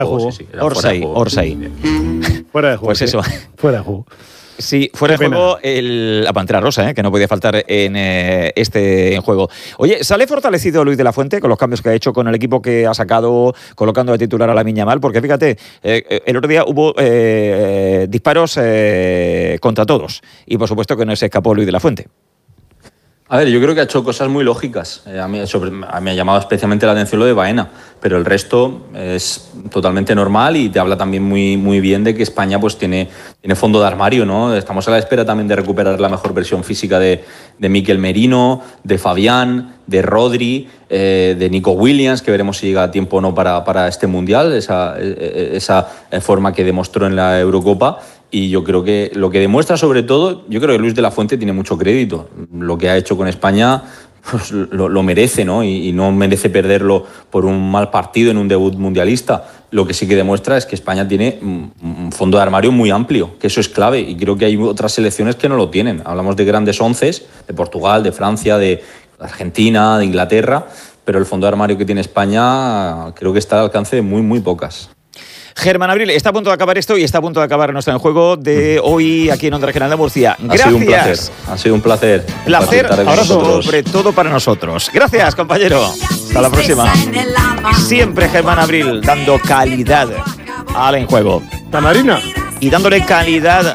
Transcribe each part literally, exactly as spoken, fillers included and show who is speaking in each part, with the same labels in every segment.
Speaker 1: juego, sí, sí, Orsay, Orsay.
Speaker 2: Fuera de juego.
Speaker 1: Pues eso.
Speaker 2: Fuera de juego.
Speaker 1: Sí, fuera de juego el, la Pantera Rosa, ¿eh? Que no podía faltar en eh, este en juego. Oye, ¿sale fortalecido Luis de la Fuente con los cambios que ha hecho, con el equipo que ha sacado, colocando de titular a Lamine Yamal? Porque fíjate, eh, el otro día hubo eh, disparos eh, contra todos y por supuesto que no se escapó Luis de la Fuente.
Speaker 3: A ver, yo creo que ha hecho cosas muy lógicas. Eh, a, mí, sobre, a mí me ha llamado especialmente la atención lo de Baena, pero el resto es totalmente normal y te habla también muy, muy bien de que España pues tiene, tiene fondo de armario, ¿no? Estamos a la espera también de recuperar la mejor versión física de, de Mikel Merino, de Fabián, de Rodri, eh, de Nico Williams, que veremos si llega a tiempo o no para, para este Mundial, esa, esa forma que demostró en la Eurocopa. Y yo creo que lo que demuestra sobre todo, yo creo que Luis de la Fuente tiene mucho crédito. Lo que ha hecho con España pues, lo, lo merece, ¿no? Y, y no merece perderlo por un mal partido en un debut mundialista. Lo que sí que demuestra es que España tiene un fondo de armario muy amplio, que eso es clave. Y creo que hay otras selecciones que no lo tienen. Hablamos de grandes onces, de Portugal, de Francia, de Argentina, de Inglaterra, pero el fondo de armario que tiene España creo que está al alcance de muy, muy pocas.
Speaker 1: Germán Abril, está a punto de acabar esto y está a punto de acabar nuestro En Juego de hoy aquí en Onda Regional de Murcia. Gracias.
Speaker 3: Ha sido un placer. Ha sido un placer.
Speaker 1: Placer, abrazo sobre todo para nosotros. Gracias, compañero. Hasta la próxima. Siempre Germán Abril dando calidad al En Juego.
Speaker 2: Tamarina.
Speaker 1: Y dándole calidad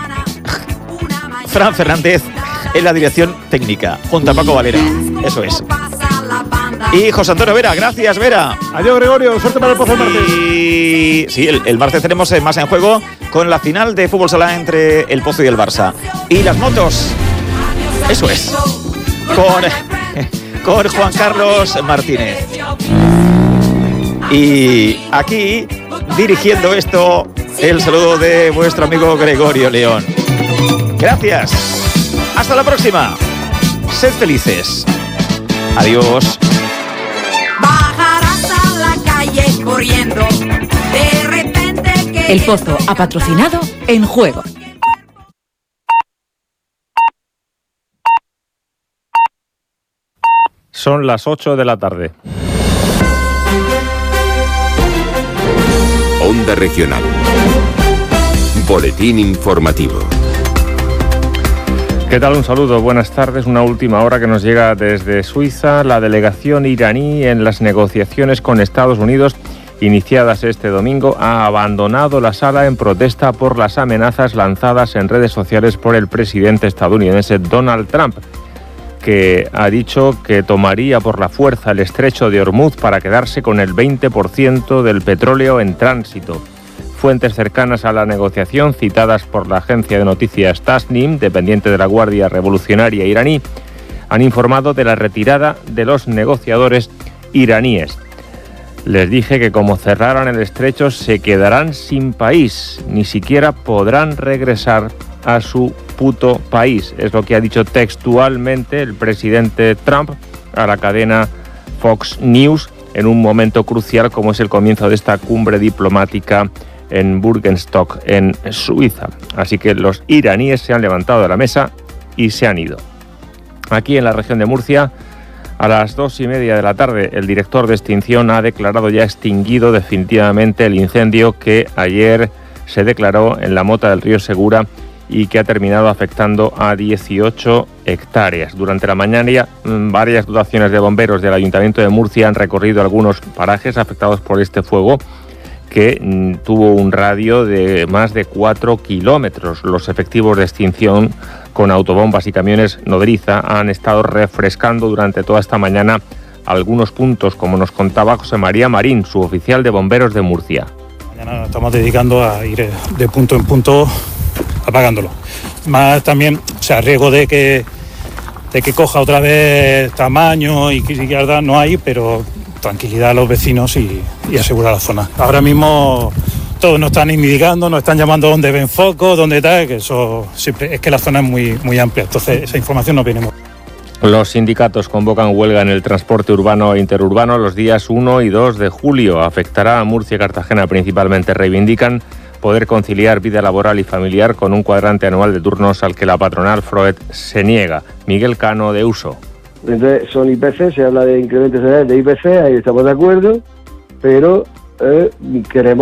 Speaker 1: Fran Fernández en la dirección técnica, junto a Paco Valera. Eso es. Y José Antonio Vera, gracias Vera.
Speaker 2: Adiós Gregorio, suerte para el Pozo el martes.
Speaker 1: Y sí, el, el martes tenemos más En Juego con la final de fútbol sala entre el Pozo y el Barça. Y las motos, eso es, con, con Juan Carlos Martínez. Y aquí, dirigiendo esto, el saludo de vuestro amigo Gregorio León. Gracias. Hasta la próxima. Sed felices. Adiós.
Speaker 4: Bajarás a la calle corriendo. De repente que...
Speaker 5: El Pozo ha patrocinado En Juego.
Speaker 6: Son las ocho de la tarde.
Speaker 7: Onda Regional. Boletín informativo.
Speaker 6: ¿Qué tal? Un saludo, buenas tardes. Una última hora que nos llega desde Suiza. La delegación iraní en las negociaciones con Estados Unidos, iniciadas este domingo, ha abandonado la sala en protesta por las amenazas lanzadas en redes sociales por el presidente estadounidense Donald Trump, que ha dicho que tomaría por la fuerza el estrecho de Hormuz para quedarse con el veinte por ciento del petróleo en tránsito. Fuentes cercanas a la negociación, citadas por la agencia de noticias Tasnim, dependiente de la Guardia Revolucionaria iraní, han informado de la retirada de los negociadores iraníes. Les dije que como cerraran el estrecho se quedarán sin país, ni siquiera podrán regresar a su puto país. Es lo que ha dicho textualmente el presidente Trump a la cadena Fox News en un momento crucial como es el comienzo de esta cumbre diplomática en Bürgenstock, en Suiza. Así que los iraníes se han levantado de la mesa y se han ido. Aquí en la región de Murcia, a las dos y media de la tarde, el director de extinción ha declarado ya extinguido definitivamente el incendio que ayer se declaró en la mota del río Segura y que ha terminado afectando a dieciocho hectáreas. Durante la mañana, varias dotaciones de bomberos del Ayuntamiento de Murcia han recorrido algunos parajes afectados por este fuego, que mm, tuvo un radio de más de cuatro kilómetros. Los efectivos de extinción con autobombas y camiones nodriza han estado refrescando durante toda esta mañana algunos puntos, como nos contaba José María Marín, su oficial de bomberos de Murcia.
Speaker 8: Mañana nos estamos dedicando a ir de punto en punto apagándolo. Más también, o sea, riesgo de que, de que coja otra vez tamaño y que arda no hay, pero tranquilidad a los vecinos y, y asegurar la zona. Ahora mismo todos nos están indicando, nos están llamando dónde ven focos, dónde tal, que eso siempre es que la zona es muy, muy amplia, entonces esa información no viene.
Speaker 6: Los sindicatos convocan huelga en el transporte urbano e interurbano los días uno y dos de julio. Afectará a Murcia y Cartagena principalmente. Reivindican poder conciliar vida laboral y familiar con un cuadrante anual de turnos al que la patronal Froet se niega. Miguel Cano, de Uso.
Speaker 9: Entonces son I P C, se habla de incrementos salariales de I P C, ahí estamos de acuerdo, pero
Speaker 7: eh, queremos